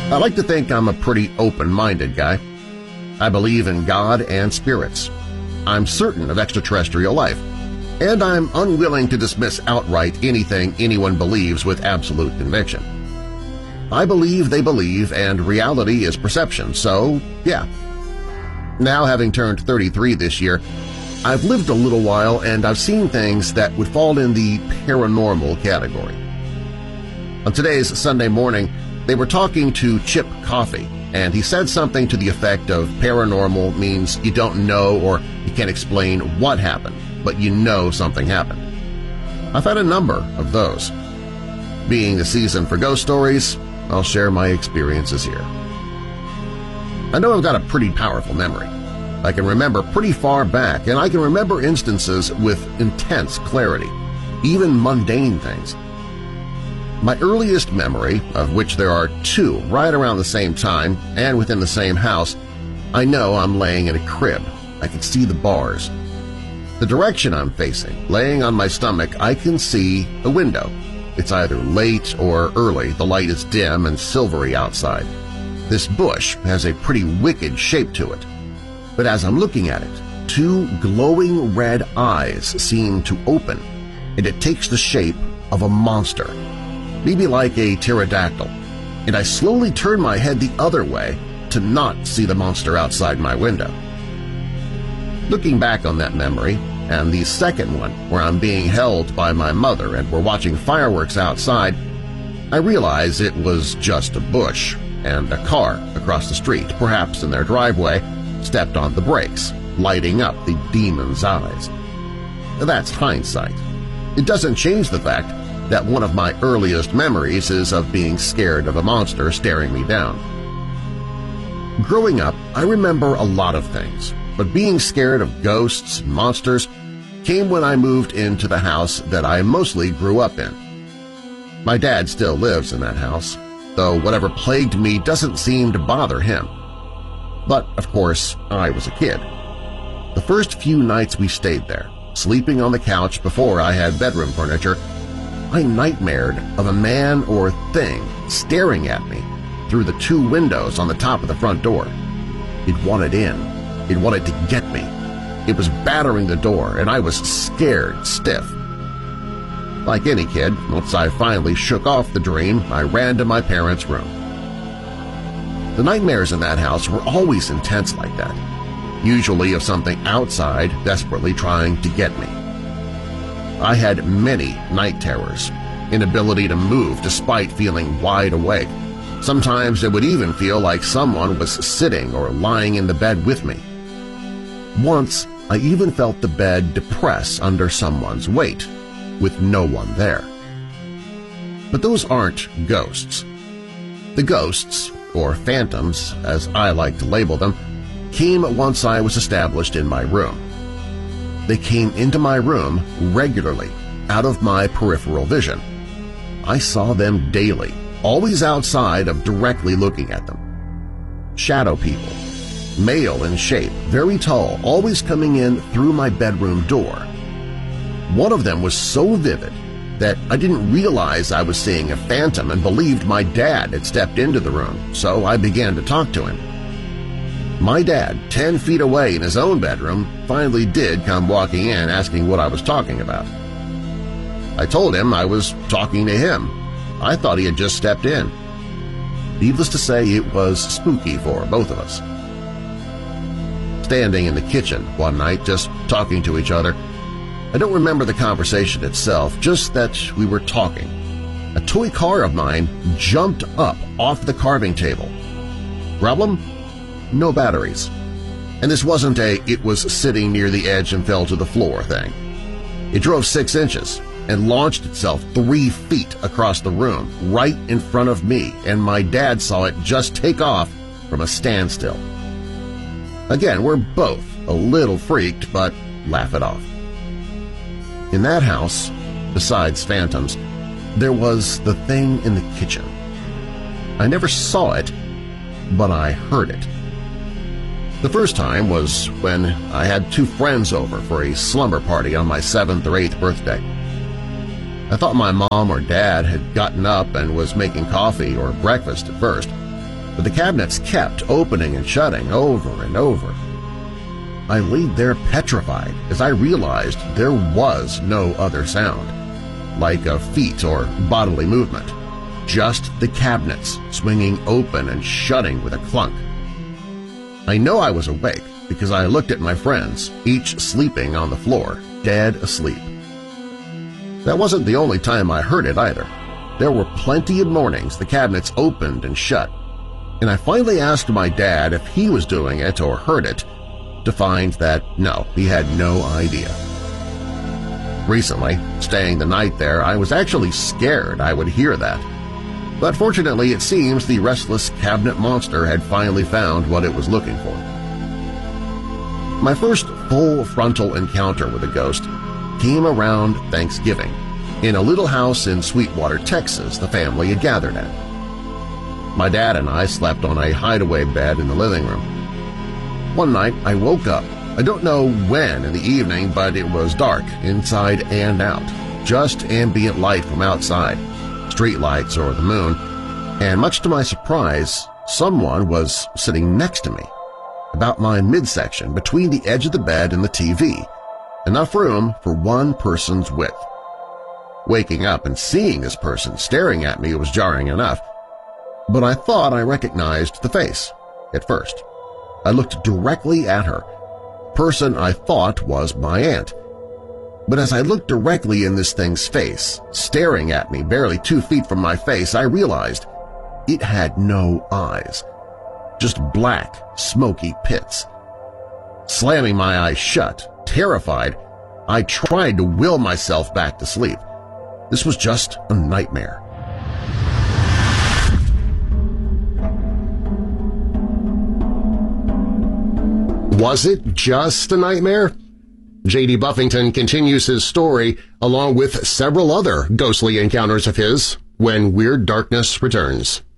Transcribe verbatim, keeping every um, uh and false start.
I like to think I'm a pretty open-minded guy. I believe in God and spirits. I'm certain of extraterrestrial life, and I'm unwilling to dismiss outright anything anyone believes with absolute conviction. I believe they believe, and reality is perception, so yeah. Now, having turned thirty-three this year, I've lived a little while and I've seen things that would fall in the paranormal category. On today's Sunday morning, they were talking to Chip Coffey, and he said something to the effect of paranormal means you don't know or you can't explain what happened, but you know something happened. I've had a number of those. Being the season for ghost stories, I'll share my experiences here. I know I've got a pretty powerful memory. I can remember pretty far back, and I can remember instances with intense clarity, even mundane things. My earliest memory, of which there are two right around the same time and within the same house, I know I'm laying in a crib. I can see the bars. The direction I'm facing, laying on my stomach, I can see a window. It's either late or early, the light is dim and silvery outside. This bush has a pretty wicked shape to it. But as I'm looking at it, two glowing red eyes seem to open, and it takes the shape of a monster, maybe like a pterodactyl, and I slowly turn my head the other way to not see the monster outside my window. Looking back on that memory, and the second one where I'm being held by my mother and we're watching fireworks outside, I realize it was just a bush, and a car across the street, perhaps in their driveway, stepped on the brakes, lighting up the demon's eyes. That's hindsight. It doesn't change the fact that one of my earliest memories is of being scared of a monster staring me down. Growing up, I remember a lot of things, but being scared of ghosts and monsters came when I moved into the house that I mostly grew up in. My dad still lives in that house, though whatever plagued me doesn't seem to bother him. But, of course, I was a kid. The first few nights we stayed there, sleeping on the couch before I had bedroom furniture, I nightmared of a man or thing staring at me through the two windows on the top of the front door. It wanted in. It wanted to get me. It was battering the door, and I was scared stiff. Like any kid, once I finally shook off the dream, I ran to my parents' room. The nightmares in that house were always intense like that, usually of something outside desperately trying to get me. I had many night terrors, inability to move despite feeling wide awake. Sometimes it would even feel like someone was sitting or lying in the bed with me. Once, I even felt the bed depress under someone's weight, with no one there. But those aren't ghosts. The ghosts, or phantoms as I like to label them, came once I was established in my room. They came into my room regularly, out of my peripheral vision. I saw them daily, always outside of directly looking at them. Shadow people, male in shape, very tall, always coming in through my bedroom door. One of them was so vivid that I didn't realize I was seeing a phantom and believed my dad had stepped into the room, so I began to talk to him. My dad, ten feet away in his own bedroom, finally did come walking in asking what I was talking about. I told him I was talking to him. I thought he had just stepped in. Needless to say, it was spooky for both of us. Standing in the kitchen one night just talking to each other, I don't remember the conversation itself, just that we were talking. A toy car of mine jumped up off the carving table. Problem? No batteries. And this wasn't a "it was sitting near the edge and fell to the floor" thing. It drove six inches and launched itself three feet across the room, right in front of me, and my dad saw it just take off from a standstill. Again, we're both a little freaked, but laugh it off. In that house, besides phantoms, there was the thing in the kitchen. I never saw it, but I heard it. The first time was when I had two friends over for a slumber party on my seventh or eighth birthday. I thought my mom or dad had gotten up and was making coffee or breakfast at first. but the cabinets kept opening and shutting over and over. I laid there petrified as I realized there was no other sound, like a feet or bodily movement, just the cabinets swinging open and shutting with a clunk. I know I was awake because I looked at my friends, each sleeping on the floor, dead asleep. That wasn't the only time I heard it either. There were plenty of mornings the cabinets opened and shut, and I finally asked my dad if he was doing it or heard it, to find that no, he had no idea. Recently, staying the night there, I was actually scared I would hear that. But fortunately, it seems the restless cabinet monster had finally found what it was looking for. My first full frontal encounter with a ghost came around Thanksgiving in a little house in Sweetwater, Texas the family had gathered at. My dad and I slept on a hideaway bed in the living room. One night I woke up. I don't know when in the evening, but it was dark inside and out, just ambient light from outside, streetlights or the moon, and much to my surprise, someone was sitting next to me, about my midsection between the edge of the bed and the T V, enough room for one person's width. Waking up and seeing this person staring at me was jarring enough, but I thought I recognized the face at first. I looked directly at her, person I thought was my aunt. But as I looked directly in this thing's face, staring at me barely two feet from my face, I realized it had no eyes, just black, smoky pits. Slamming my eyes shut, terrified, I tried to will myself back to sleep. This was just a nightmare. Was it just a nightmare? J D. Buffington continues his story along with several other ghostly encounters of his when Weird Darkness returns.